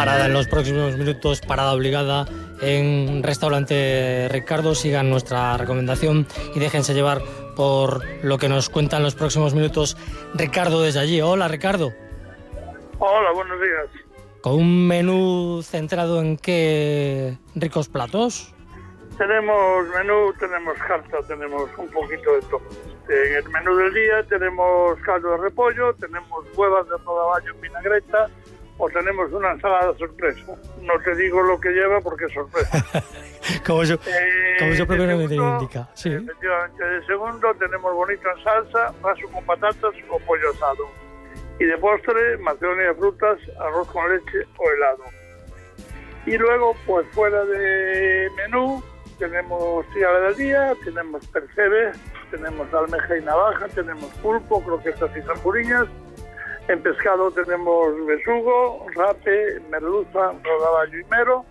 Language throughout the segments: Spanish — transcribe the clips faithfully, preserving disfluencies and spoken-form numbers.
parada en los próximos minutos, parada obligada en Restaurante Ricardo. Sigan nuestra recomendación y déjense llevar por lo que nos cuentan los próximos minutos Ricardo desde allí. Hola, Ricardo. Hola, buenos días. ¿Con un menú centrado en qué ricos platos? Tenemos menú, tenemos carta, tenemos un poquito de todo. En el menú del día tenemos caldo de repollo, tenemos huevas de rodaballo en vinagreta o tenemos una ensalada sorpresa. No te digo lo que lleva porque es sorpresa. como yo, eh, como yo primero me segundo, indica. Sí. Efectivamente. De segundo tenemos bonito en salsa, vaso con patatas o pollo asado. Y de postre, macaroni de frutas, arroz con leche o helado. Y luego, pues fuera de menú, tenemos tríada del día, tenemos percebes, tenemos almeja y navaja, tenemos pulpo, croquetas y zamburiñas. En pescado tenemos besugo, rape, merluza, rodaballo y mero,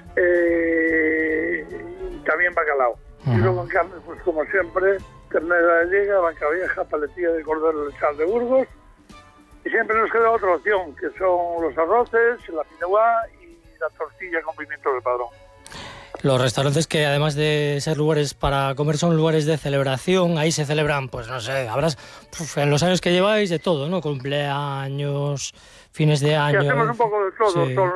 eh, y también bacalao. Uh-huh. Y luego en carne, pues como siempre, ternera de liga, vaca vieja, paletilla de cordero lechal de Burgos. Y siempre nos queda otra opción, que son los arroces, la fideuá y la tortilla con pimiento de padrón. Los restaurantes que además de ser lugares para comer son lugares de celebración. Ahí se celebran, pues no sé, habrás uf, en los años que lleváis de todo, ¿no? Cumpleaños, fines de año. Y hacemos un poco de todo. Sí. todo